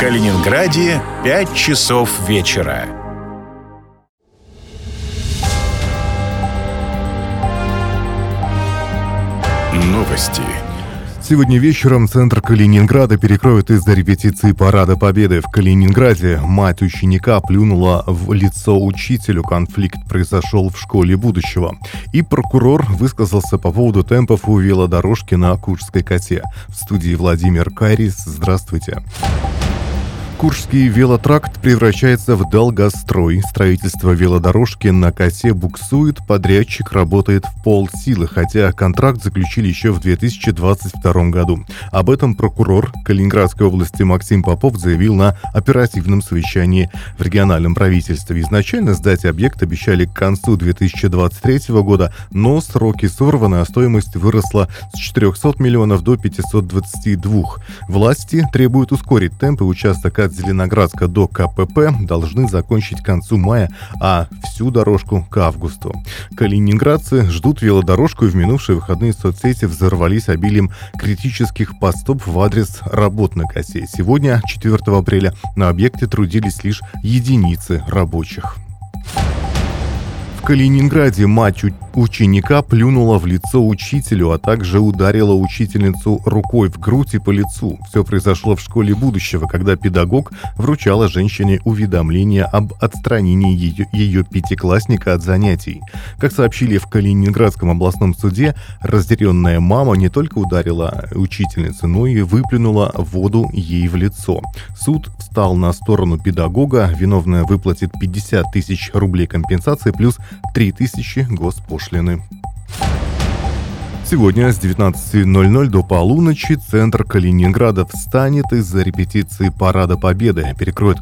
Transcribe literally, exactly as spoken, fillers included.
Калининграде пять часов вечера. Новости. Сегодня вечером центр Калининграда перекроют из-за репетиции Парада Победы. В Калининграде мать ученика плюнула в лицо учителю. Конфликт произошел в школе будущего. И прокурор высказался по поводу темпов у велодорожки на Куршской косе. В студии Владимир Кайрис. Здравствуйте. Куршский велотракт превращается в долгострой. Строительство велодорожки на косе буксует, подрядчик работает в полсилы, хотя контракт заключили еще в две тысячи двадцать втором году. Об этом прокурор Калининградской области Максим Попов заявил на оперативном совещании в региональном правительстве. Изначально сдать объект обещали к концу две тысячи двадцать третьего года, но сроки сорваны, а стоимость выросла с четырехсот миллионов до пятисот двадцати двух. Власти требуют ускорить темпы. Участок от Зеленоградска до КПП должны закончить к концу мая, а всю дорожку к августу. Калининградцы ждут велодорожку, и в минувшие выходные соцсети взорвались обилием критических постов в адрес работ на косе. Сегодня, четвёртого апреля, на объекте трудились лишь единицы рабочих. В Калининграде мать ученика плюнула в лицо учителю, а также ударила учительницу рукой в грудь и по лицу. Все произошло в школе будущего, когда педагог вручала женщине уведомление об отстранении ее, ее пятиклассника от занятий. Как сообщили в Калининградском областном суде, разъяренная мама не только ударила учительницу, но и выплюнула воду ей в лицо. Суд встал на сторону педагога. Виновная выплатит пятьдесят тысяч рублей компенсации плюс три тысячи госпошлины. Сегодня с девятнадцати ноль-ноль до полуночи центр Калининграда встанет из-за репетиции Парада Победы. Перекроют